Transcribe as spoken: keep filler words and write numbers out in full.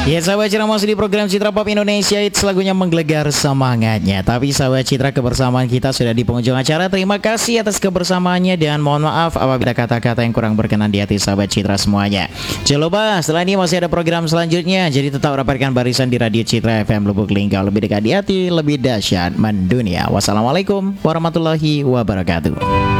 Ya sahabat Citra, masih di program Citra Pop Indonesia, it's lagunya menggelegar semangatnya. Tapi sahabat Citra, kebersamaan kita sudah di penghujung acara. Terima kasih atas kebersamaannya dan mohon maaf apabila kata-kata yang kurang berkenan di hati sahabat Citra semuanya. Jangan lupa setelah ini masih ada program selanjutnya, jadi tetap rapatkan barisan di Radio Citra F M Lubuk Linggau. Lebih dekat di hati, lebih dahsyat mendunia. Wassalamualaikum warahmatullahi wabarakatuh.